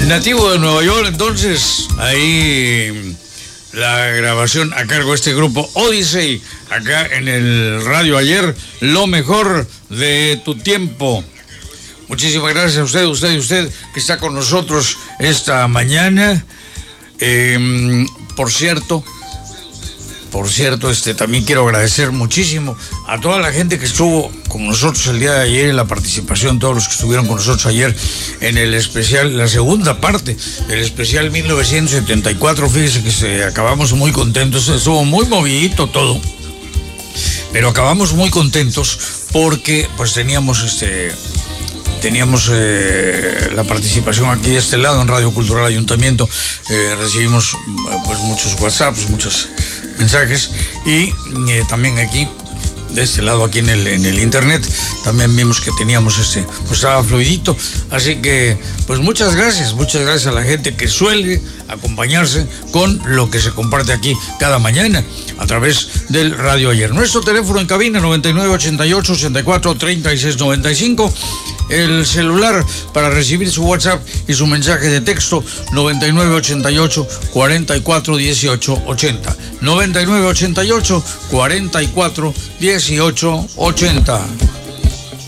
Nativo de Nueva York, entonces, ahí la grabación a cargo de este grupo Odyssey, acá en el Radio Ayer, lo mejor de tu tiempo. Muchísimas gracias a usted que está con nosotros esta mañana. Por cierto, también quiero agradecer muchísimo a toda la gente que estuvo con nosotros el día de ayer, en la participación, todos los que estuvieron con nosotros ayer en el especial, la segunda parte del especial 1974. Fíjese que acabamos muy contentos, estuvo muy movidito todo, pero acabamos muy contentos porque pues teníamos la participación aquí de este lado en Radio Cultural Ayuntamiento. Recibimos pues muchos WhatsApps, muchos mensajes, y también aquí de este lado, aquí en el internet, también vimos que teníamos pues estaba fluidito. Así que pues muchas gracias a la gente que suele acompañarse con lo que se comparte aquí cada mañana a través del Radio Ayer. Nuestro teléfono en cabina 9988-84-3695. El celular para recibir su WhatsApp y su mensaje de texto 9988-441880. 9988-441880.